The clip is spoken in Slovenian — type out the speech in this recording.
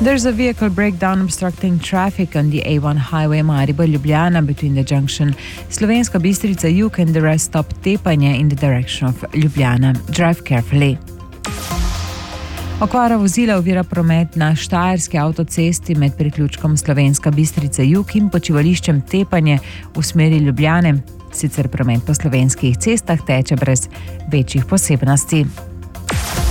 There's a vehicle breakdown obstructing traffic on the A1 highway Maribor-Ljubljana between the junction Slovenska Bistrica-Jug and the rest stop Tepanje in the direction of Ljubljana. Drive carefully. Okvara vozila ovira promet na Štajerski avtocesti med priključkom Slovenska Bistrica-Jug in počivališčem Tepanje v smeri Ljubljane. Sicer promet po slovenskih cestah teče brez večjih posebnosti.